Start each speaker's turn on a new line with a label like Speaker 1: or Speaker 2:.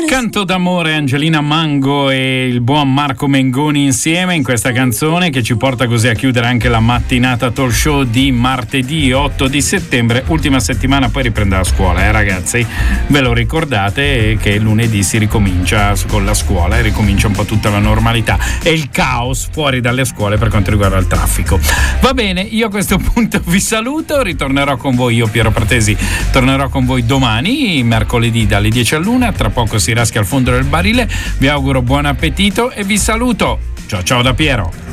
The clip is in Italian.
Speaker 1: Canto d'amore, Angelina Mango e il buon Marco Mengoni insieme in questa canzone che ci porta così a chiudere anche la mattinata talk show di martedì 8 di settembre, ultima settimana, poi riprende la scuola, ragazzi, ve lo ricordate che lunedì si ricomincia con la scuola e ricomincia un po' tutta la normalità e il caos fuori dalle scuole per quanto riguarda il traffico. Va bene, io a questo punto vi saluto, ritornerò con voi, io Piero Pratesi tornerò con voi domani, mercoledì dalle 10 all'1, tra poco si raschia al fondo del barile, vi auguro buon appetito e vi saluto. Ciao ciao da Piero.